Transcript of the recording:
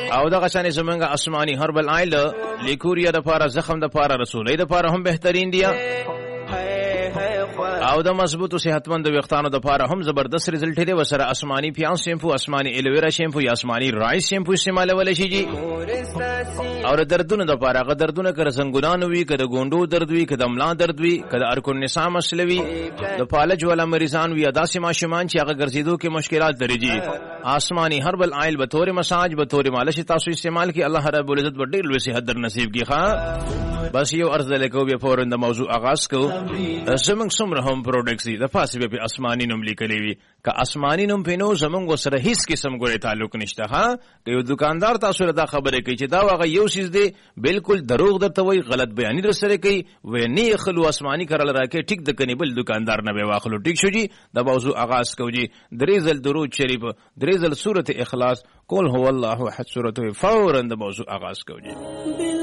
او دغه شان زمونږ آسماني هربل آیل لیکوریا د پاره زخم د پاره رسولې د پاره هم بهترین دی او د مضبوط او صحتمند وختانو د پاره هم زبردست رزلټ دی. وسره آسماني پیاز شیمپو، آسماني الویرا شیمپو یا آسماني رایس شیمپو استعمالول شي جی. او د دردونو د پاره غ دردونه کر زنګونانو وی کده ګوندو درد وی کده ملا درد وی کده ارکو نساء مسلوي د فالج ولا مریضان وی داسې ماشومان چې هغه ګرځیدو کې مشکلات درجی آسماني هربل آیل به تور مساج به تور مالش تاسو استعمال کی. الله رب العزت به ډیر لوی صحت در نصیب کی. ښا بس یو عرض لیکو به فورن د موضوع آغاز کو. زمنګ څومره هم پروډکټس دي د فاسي به آسماني نوم لیکلي وي که آسماني نوم پینو زمنګ سره هیڅ قسم ګوري تعلق نشته. ها که یو دکاندار تاسو له دا خبره کوي چې دا واغه یو شیز دی بالکل دروغ درته وای غلط بیانی در سره کوي و نه خلو آسماني کرل راکې ټیک د کني بل دکاندار نه به واخلو. ټیک شو جی د موضوع آغاز کو جی. دریزل درود شریف دریزل سورته اخلاص قل هو الله احد سورته فورا د موضوع آغاز کو جی.